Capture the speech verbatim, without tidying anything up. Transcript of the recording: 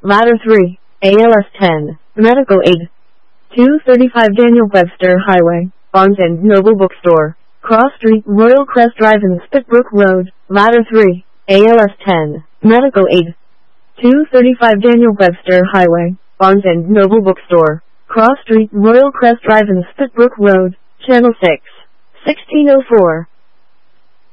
Ladder three, A L S ten, Medical Aid. two thirty-five Daniel Webster Highway, Barnes and Noble Bookstore, Cross Street, Royal Crest Drive and Spitbrook Road. Ladder three, A L S ten, Medical Aid. two thirty-five Daniel Webster Highway, Barnes and Noble Bookstore, Cross Street, Royal Crest Drive and Spitbrook Road. Channel six, sixteen oh four.